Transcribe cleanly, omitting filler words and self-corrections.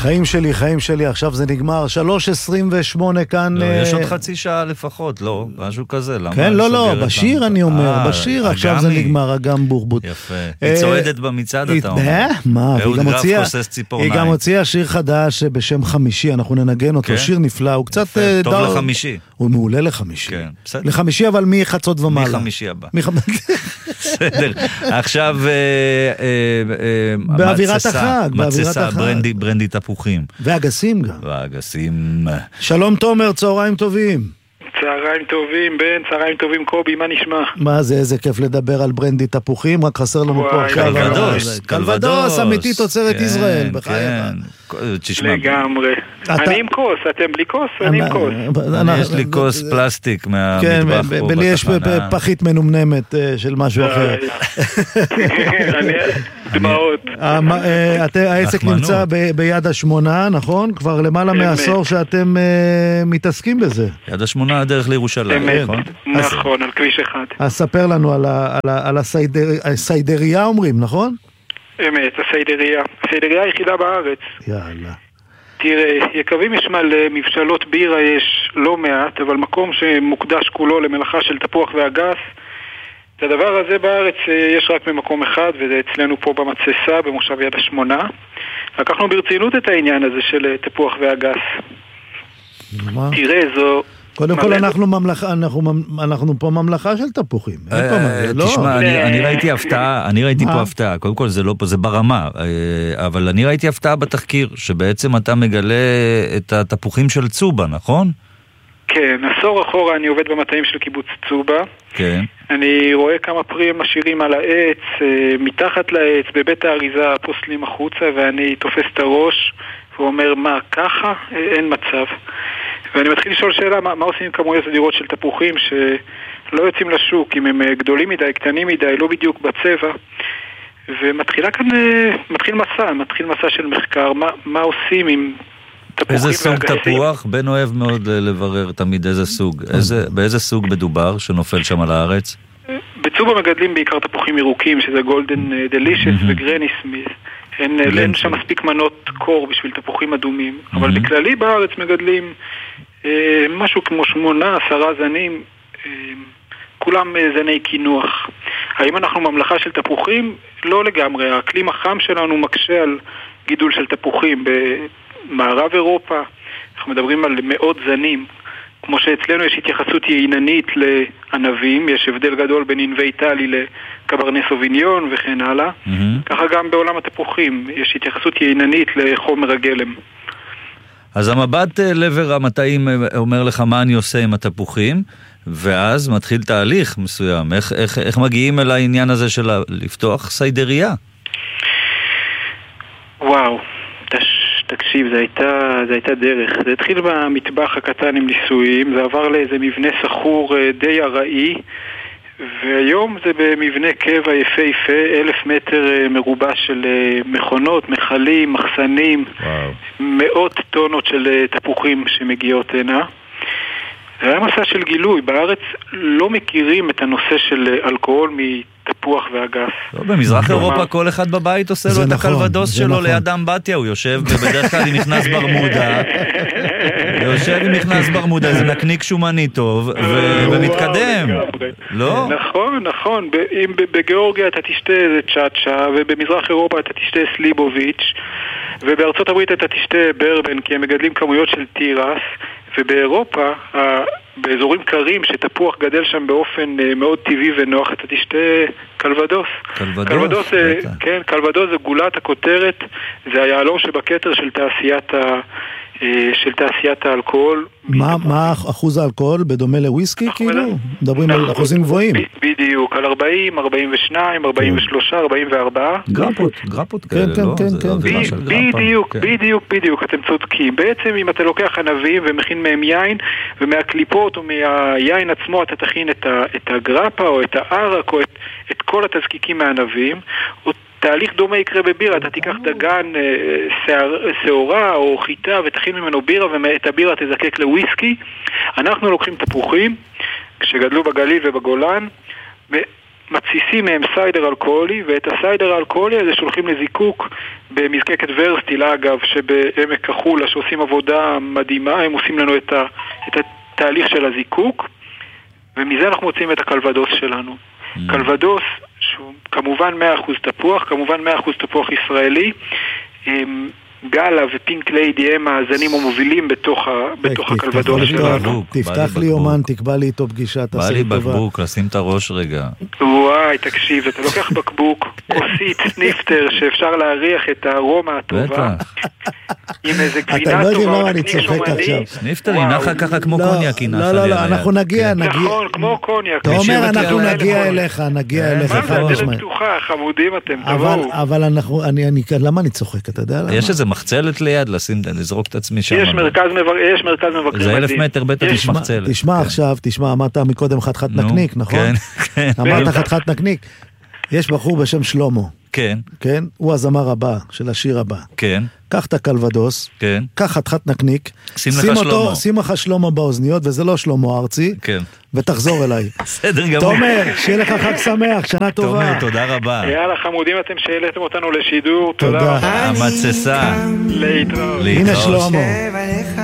חיים שלי, עכשיו זה נגמר, 3:28 כאן. לא, יש עוד חצי שעה לפחות, לא, משהו כזה. כן, לא, בשיר אני אומר, בשיר, עכשיו זה נגמר, אגם בורבוט. יפה, היא צועדת במצעד, אתה אומר. מה, היא גם הוציאה שיר חדש בשם חמישי, אנחנו ננגן אותו, שיר נפלא, הוא קצת... טוב לחמישי. הוא מעולה לחמישי. כן, בסדר. לחמישי, אבל מחצות ומעלה. מחמישי הבא. בסדר. עכשיו... באווירת החג. מצסה, ברנדי תפוחים. ואגסים גם. ואגסים. שלום תומר, צהריים טובים. צהריים טובים, בן, צהריים טובים קובי, מה נשמע? מה זה, איזה כיף לדבר על ברנדי תפוחים, רק חסר לנו פה עכשיו. קלבדוס, אמיתי תוצרת ישראל, בחייך. לגמרי. אני עם כוס, אתם בלי כוס, אני עם כוס. יש לי כוס פלסטיק מהמטבח פה. בלי יש פחית מנומנמת של משהו אחר. דמעות. העסק נמצא ביד השמונה, נכון? כבר למעלה מעשור שאתם מתעסקים בזה. יד השמונה הדרך לירושלים. נכון, על כביש אחד. אז ספר לנו על הסיידריה אומרים, נכון? אמת, הסיידריה היחידה בארץ. יאללה. תראה, יקבים יש מבשלות בירה יש לא מעט, אבל מקום שמוקדש כולו למלאכה של תפוח ואגס, את הדבר הזה בארץ יש רק במקום אחד, וזה אצלנו פה במצסה, במושב יד השמונה. לקחנו ברצינות את העניין הזה של תפוח ואגס. תראה, זו... קודם כל אנחנו פה ממלכה של תפוחים. תשמע, אני ראיתי פה הפתעה, קודם כל זה ברמה, אבל אני ראיתי הפתעה בתחקיר, שבעצם אתה מגלה את התפוחים של צובה, נכון? כן, עשור אחורה אני עובד במטעים של קיבוץ צובה. כן. אני רואה כמה פרי משאירים על העץ, מתחת לעץ, בבית האריזה פוסלים החוצה, ואני תופס את הראש ואומר, מה, ככה? אין מצב. ואני מתחיל לשאול שאלה, מה עושים עם כמויות אדירות של תפוחים שלא יוצאים לשוק, אם הם גדולים מדי, קטנים מדי, לא בדיוק בצבע. ומתחיל מסע של מחקר, מה עושים עם תפוחים. איזה סוג תפוח? בן אוהב מאוד לברר תמיד איזה סוג. באיזה סוג מדובר שנופל שם על הארץ? בצובה מגדלים בעיקר תפוחים ירוקים, שזה גולדן דלישס וגרני סמית. אין שם מספיק מנות קור בשביל תפוחים אדומים, אבל בכללי בארץ מגדלים משהו כמו 8-10 זנים, כולם זני כינוח. האם אנחנו ממלכה של תפוחים? לא לגמרי. האקלים החם שלנו מקשה על גידול של תפוחים. במערב אירופה אנחנו מדברים על מאות זנים. כמו שאצלנו יש התייחסות יעיננית לענבים, יש הבדל גדול בין ענבי טלי לקברנה סוביניון וכן הלאה. ככה גם בעולם התפוחים יש התייחסות יעיננית לחומר הגלם. אז המבט לעבר המטעים אומר לך מה אני עושה עם התפוחים, ואז מתחיל תהליך מסוים. איך מגיעים אל העניין הזה של לפתוח סיידריה? וואו, תקשיב, זה הייתה דרך. זה התחיל במטבח הקטן עם ניסויים, זה עבר לאיזה מבנה סחור די ארעי, והיום זה במבנה קבע יפה, 1,000 מטר מרובע של מכונות, מחלים, מחסנים, מאות טונות של תפוחים שמגיעות הנה. זה היה מסע של גילוי. בארץ לא מכירים את הנושא של אלכוהול מתפוח ואגס. לא, במזרח אירופה כל אחד בבית עושה לו את הקלבדוס שלו ליד אמבטיה, הוא יושב ובדרך כלל היא נכנס ברמודה, זה נקניק שומני טוב ומתקדם. לא? נכון. בגיאורגיה אתה תשתה איזה צ'אצ'ה, ובמזרח אירופה אתה תשתה סליבוביץ', ובארצות הברית אתה תשתה ברבן, כי הם מגדלים כמויות של תירס, ובאירופה, באזורים קרים שתפוח גדל שם באופן מאוד טבעי ונוח, אתה תשתה קלבדוס. קלבדוס זה גולת הכותרת, זה היעלום שבכתר של תעשיית האלכוהול. מה אחוז האלכוהול בדומה לוויסקי כאילו? מדברים על אחוזים גבוהים. בדיוק, על 40, 42, 43, 44. גרפות כאלה, לא? בדיוק, אתם צודקים. בעצם אם אתה לוקח ענבים ומכין מהם יין, ומהקליפות או מהיין עצמו אתה תכין את הגרפה או את הערק או את כל התזקיקים מהענבים, תהליך דומה יקרה בבירה, אתה תיקח דגן, שעורה או חיטה ותכין ממנו בירה, ואת הבירה תזקק לוויסקי. אנחנו לוקחים תפוחים, כשגדלו בגליל ובגולן, מתסיסים מהם סיידר אלכוהולי, ואת הסיידר האלכוהולי הזה שולחים לזיקוק במזקקת ורסטיל, אגב, שבעמק החולה, שעושים עבודה מדהימה, הם עושים לנו את התהליך של הזיקוק, ומזה אנחנו מוצאים את הקלבדוס שלנו. קלבדוס, שהוא כמובן 100% תפוח, כמובן 100% תפוח ישראלי, גלה ופינק ליידי הם הזנים המובילים בתוך הקלבדוס שלנו. תפתח לי יומן, תקבע לי איתו פגישה, בא לי בקבוק, לשים את הראש רגע. וואי, תקשיב, אתה לוקח בקבוק, כוסית, סניפטר, שאפשר להריח את הארומה הטובה, עם איזה גבינה טובה, נקניק שומני. סניפטר ינחה ככה כמו קוניאק, ינחה. לא, אנחנו נגיע. נכון, כמו קוניאק. אתה אומר, אנחנו נגיע אליך. מה זה, הדלת פתוחה, חמודים אתם, תבואו. אבל למה אני צוחק, אתה יודע למה? יש איזה מחצלת ליד, לזרוק את עצמי שם. יש מרכז מבקרים. זה 1,000 מטר בטח יש מחצלת. תשמע, אמרת מקודם חתיכת נקניק, נכון? כן. אמרת חתיכת נקניק. יש בחור בשם שלמה. כן. כן? הוא הזמר הבא של השיר הבא. כן. קח את הקלבדוס, כן. קח חתיכת נקניק, שים לך שלמה באוזניות, וזה לא שלמה ארצי, כן. ותחזור אליי. בסדר גמור. תומר, שיהיה לך חג שמח, שנה טובה. תומר, תודה רבה. יאללה חמודים אתם שהעליתם אותנו לשידור, תודה. תודה. המצסה. להתראות. הנה שלמה.